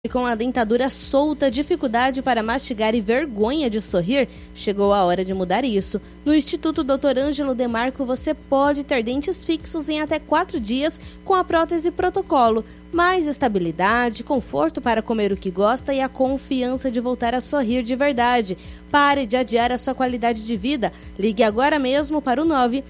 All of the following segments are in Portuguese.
Com a dentadura solta, dificuldade para mastigar e vergonha de sorrir, chegou a hora de mudar isso. No Instituto Dr. Ângelo Demarco, você pode ter dentes fixos em até 4 dias com a prótese protocolo. Mais estabilidade, conforto para comer o que gosta e a confiança de voltar a sorrir de verdade. Pare de adiar a sua qualidade de vida. Ligue agora mesmo para o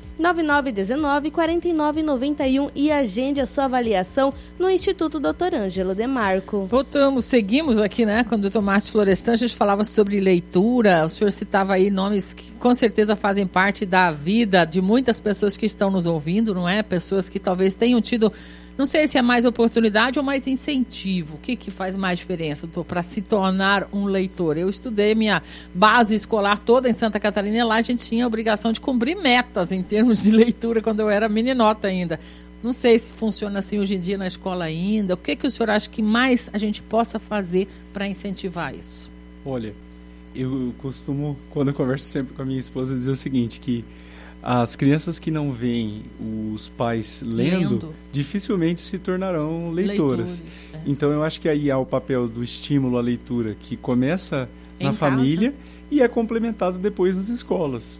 99919-4991 e agende a sua avaliação no Instituto Dr. Ângelo Demarco. Seguimos aqui, né? Quando o Dr. Márcio Florestan, a gente falava sobre leitura. O senhor citava aí nomes que com certeza fazem parte da vida de muitas pessoas que estão nos ouvindo, não é? Pessoas que talvez tenham tido, não sei se é mais oportunidade ou mais incentivo. O que faz mais diferença, doutor, para se tornar um leitor? Eu estudei minha base escolar toda em Santa Catarina e lá a gente tinha a obrigação de cumprir metas em termos de leitura quando eu era meninota ainda. Não sei se funciona assim hoje em dia na escola ainda. O que o senhor acha que mais a gente possa fazer para incentivar isso? Olha, eu costumo, quando eu converso sempre com a minha esposa, dizer o seguinte, que as crianças que não veem os pais lendo dificilmente se tornarão leitoras. Então eu acho que aí há o papel do estímulo à leitura, que começa na família e é complementado depois nas escolas,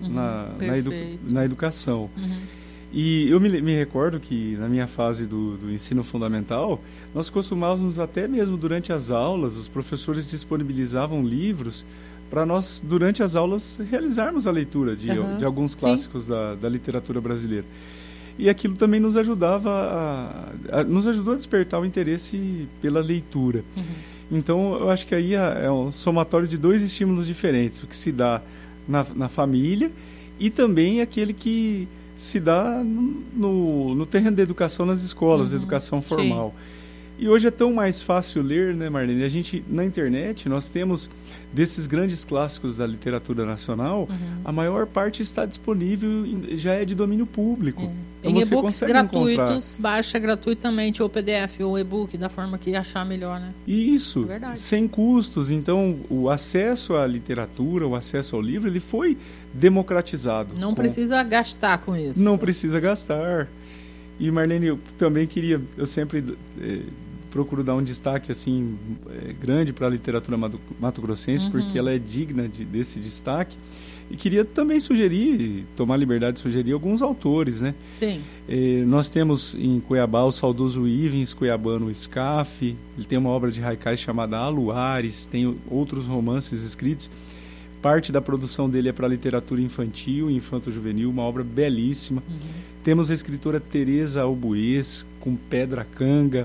na educação. E eu me recordo que na minha fase do ensino fundamental, nós costumávamos até mesmo durante as aulas, os professores disponibilizavam livros para nós, durante as aulas, realizarmos a leitura de alguns clássicos da literatura brasileira. E aquilo também nos ajudava nos ajudou a despertar o interesse pela leitura. Então, eu acho que aí é um somatório de 2 estímulos diferentes, o que se dá na família e também aquele que se dá no terreno da educação nas escolas, da educação formal. E hoje é tão mais fácil ler, né, Marlene? A gente, na internet, nós temos desses grandes clássicos da literatura nacional, a maior parte está disponível, já é de domínio público. Então em e-books gratuitos, baixa gratuitamente, ou PDF, ou e-book, da forma que achar melhor, né? Isso, sem custos. Então, o acesso à literatura, o acesso ao livro, ele foi democratizado. Não precisa gastar com isso. Não precisa gastar. E, Marlene, eu também eu sempre procuro dar um destaque assim grande para a literatura mato-grossense, porque ela é digna desse destaque. E queria também tomar liberdade de sugerir alguns autores, né? Sim. Nós temos em Cuiabá o saudoso Ivens Cuiabano Scaff, ele tem uma obra de haikai chamada Aluares, tem outros romances escritos. Parte da produção dele é para literatura infantil e infanto-juvenil, uma obra belíssima. Temos a escritora Teresa Albuez, com Pedra Canga,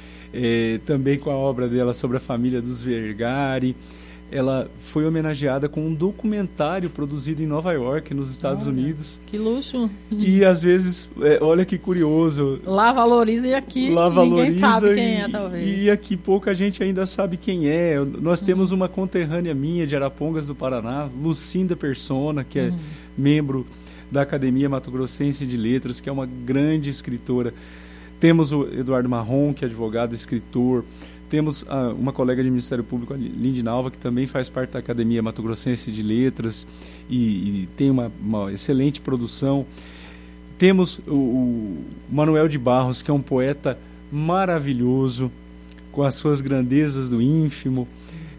também com a obra dela sobre a família dos Vergari. Ela foi homenageada com um documentário produzido em Nova York, nos Estados Unidos. Que luxo! E às vezes, olha que curioso. Lá valoriza e aqui ninguém sabe quem é, talvez. E aqui pouca gente ainda sabe quem é. Nós temos uma conterrânea minha de Arapongas do Paraná, Lucinda Persona, que é membro da Academia Mato Grossense de Letras, que é uma grande escritora. Temos o Eduardo Marrom, que é advogado, escritor. Temos uma colega de Ministério Público, a Lindinalva, que também faz parte da Academia Mato Grossense de Letras e tem uma excelente produção. Temos o Manuel de Barros, que é um poeta maravilhoso, com as suas grandezas do ínfimo,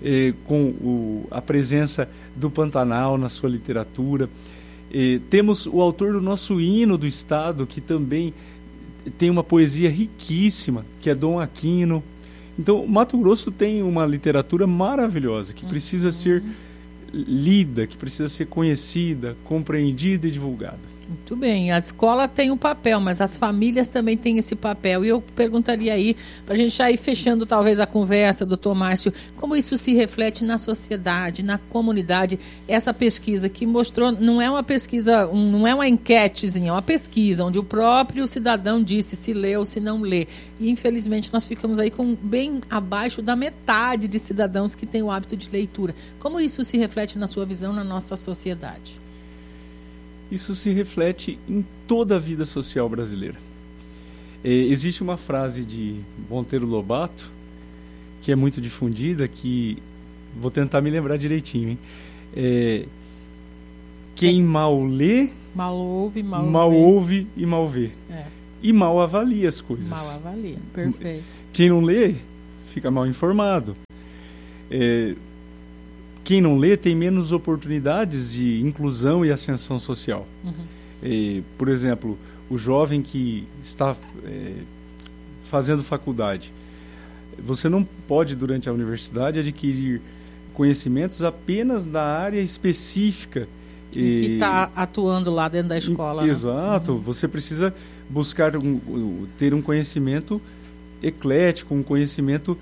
com a presença do Pantanal na sua literatura. Temos o autor do nosso hino do Estado, que também tem uma poesia riquíssima, que é Dom Aquino. Então, o Mato Grosso tem uma literatura maravilhosa, que precisa ser lida, que precisa ser conhecida, compreendida e divulgada. Muito bem, a escola tem um papel, mas as famílias também têm esse papel. E eu perguntaria aí, para a gente já ir fechando talvez a conversa, doutor Márcio, como isso se reflete na sociedade, na comunidade, essa pesquisa que mostrou, não é uma pesquisa, não é uma enquetezinha, é uma pesquisa, onde o próprio cidadão disse se lê ou se não lê. E infelizmente nós ficamos aí com bem abaixo da metade de cidadãos que têm o hábito de leitura. Como isso se reflete na sua visão, na nossa sociedade? Isso se reflete em toda a vida social brasileira. Existe uma frase de Monteiro Lobato, que é muito difundida, que vou tentar me lembrar direitinho, hein? Quem mal lê, mal ouve e mal vê. E mal avalia as coisas. Mal avalia, perfeito. Quem não lê fica mal informado. Quem não lê tem menos oportunidades de inclusão e ascensão social. Por exemplo, o jovem que está fazendo faculdade, você não pode, durante a universidade, adquirir conhecimentos apenas da área específica que está atuando lá dentro da escola. Exato. Né? Você precisa buscar ter um conhecimento eclético, um conhecimento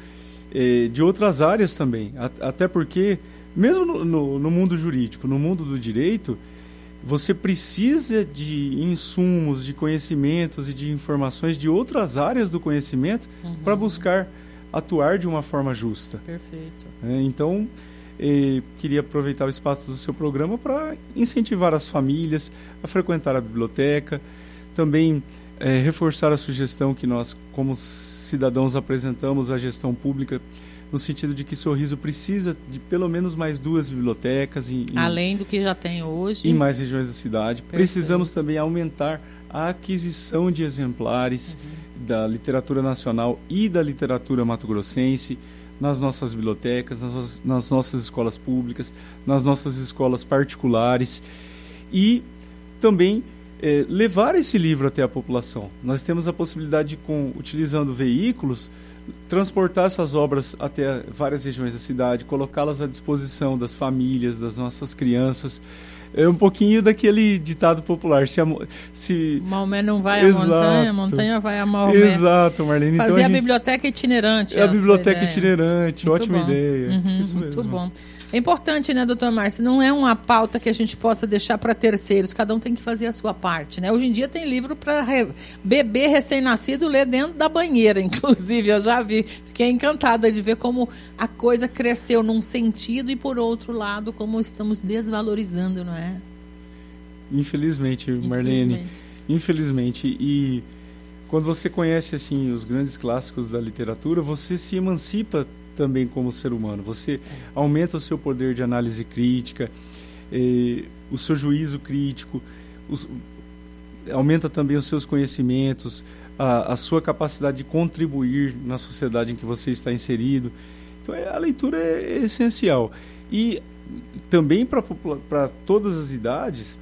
de outras áreas também. Até porque, mesmo no mundo jurídico, no mundo do direito, você precisa de insumos, de conhecimentos e de informações de outras áreas do conhecimento para buscar atuar de uma forma justa. Perfeito. Então, queria aproveitar o espaço do seu programa para incentivar as famílias a frequentar a biblioteca, também reforçar a sugestão que nós, como cidadãos, apresentamos à gestão pública, no sentido de que Sorriso precisa de pelo menos mais 2 bibliotecas. Além do que já tem hoje. Em mais regiões da cidade. Perfeito. Precisamos também aumentar a aquisição de exemplares da literatura nacional e da literatura mato-grossense nas nossas bibliotecas, nas nossas escolas públicas, nas nossas escolas particulares e também levar esse livro até a população. Nós temos a possibilidade de, utilizando veículos, transportar essas obras até várias regiões da cidade, colocá-las à disposição das famílias, das nossas crianças. É um pouquinho daquele ditado popular. Se Maomé não vai à montanha, a montanha vai a Maomé. Exato, Marlene. Fazer então, a biblioteca itinerante. A biblioteca itinerante, muito ótima ideia. Isso mesmo. Muito bom. É importante, né, doutor Márcio? Não é uma pauta que a gente possa deixar para terceiros. Cada um tem que fazer a sua parte, né? Hoje em dia tem livro para bebê recém-nascido ler dentro da banheira, inclusive. Eu já vi. Fiquei encantada de ver como a coisa cresceu num sentido e, por outro lado, como estamos desvalorizando, não é? Infelizmente, Marlene. Infelizmente. E quando você conhece assim os grandes clássicos da literatura, você se emancipa também como ser humano. Você aumenta o seu poder de análise crítica, o seu juízo crítico, aumenta também os seus conhecimentos, a sua capacidade de contribuir na sociedade em que você está inserido. Então a leitura é essencial. E também para todas as idades,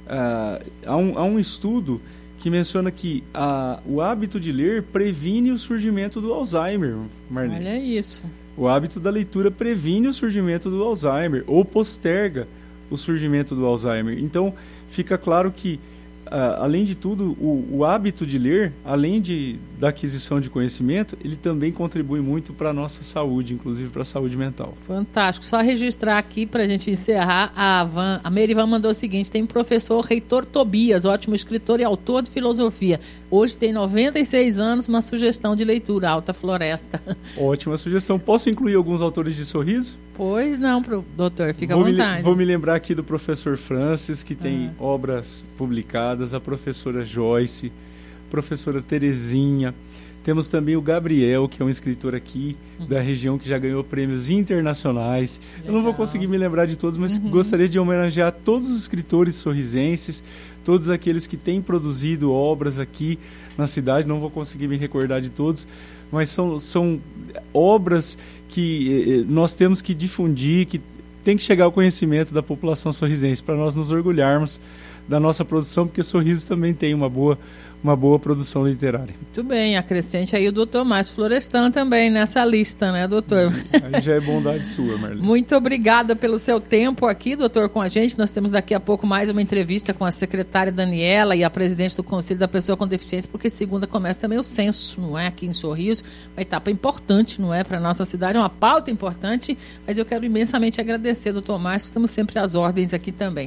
há um estudo que menciona que o hábito de ler previne o surgimento do Alzheimer, Marlene. Olha isso. O hábito da leitura previne o surgimento do Alzheimer ou posterga o surgimento do Alzheimer. Então, fica claro que, além de tudo, o hábito de ler, além da aquisição de conhecimento, ele também contribui muito para a nossa saúde, inclusive para a saúde mental. Fantástico. Só registrar aqui, para a gente encerrar, a Merivan mandou o seguinte: tem o professor Reitor Tobias, ótimo escritor e autor de filosofia. Hoje tem 96 anos, uma sugestão de leitura, Alta Floresta. Ótima sugestão. Posso incluir alguns autores de Sorriso? Pois não, doutor, fica à vontade. Vou me lembrar aqui do professor Francis, que tem obras publicadas, a professora Joyce, professora Terezinha. Temos também o Gabriel, que é um escritor aqui da região que já ganhou prêmios internacionais. Legal. Eu não vou conseguir me lembrar de todos, mas gostaria de homenagear todos os escritores sorrisenses, todos aqueles que têm produzido obras aqui na cidade. Não vou conseguir me recordar de todos, mas são obras que nós temos que difundir, que tem que chegar ao conhecimento da população sorrisense, para nós nos orgulharmos da nossa produção, porque Sorriso também tem uma boa produção literária. Muito bem, acrescente aí o doutor Márcio Florestan também nessa lista, né, doutor? Aí já é bondade sua, Marlene. Muito obrigada pelo seu tempo aqui, doutor, com a gente. Nós temos daqui a pouco mais uma entrevista com a secretária Daniela e a presidente do Conselho da Pessoa com Deficiência, porque segunda começa também o censo, não é? Aqui em Sorriso, uma etapa importante, não é? Para a nossa cidade, uma pauta importante, mas eu quero imensamente agradecer, doutor Márcio, estamos sempre às ordens aqui também.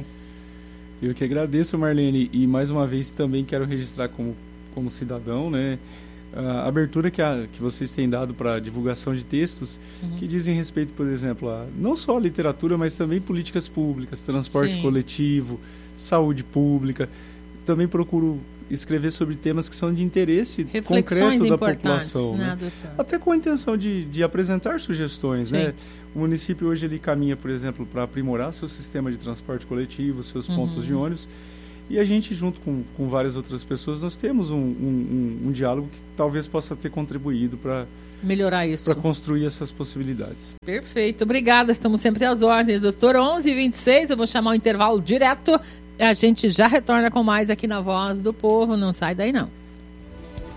Eu que agradeço, Marlene, e mais uma vez também quero registrar como cidadão, né, a abertura que vocês têm dado para a divulgação de textos que dizem respeito, por exemplo, não só a literatura, mas também políticas públicas, transporte coletivo, saúde pública. Também procuro escrever sobre temas que são de interesse concreto da população, né? Até com a intenção de apresentar sugestões, né? O município hoje ele caminha, por exemplo, para aprimorar seu sistema de transporte coletivo, seus pontos de ônibus, E a gente, junto com várias outras pessoas, nós temos um diálogo que talvez possa ter contribuído para melhorar isso, para construir essas possibilidades. Perfeito, obrigada, estamos sempre às ordens, doutor. 11h26, eu vou chamar o intervalo direto, a gente já retorna com mais aqui na Voz do Povo, não sai daí não.